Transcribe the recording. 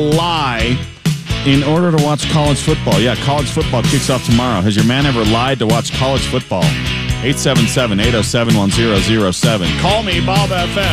lie in order to watch college football? Yeah, college football kicks off tomorrow. Has your man ever lied to watch college football? 877-807-1007. Call me, Bob FM.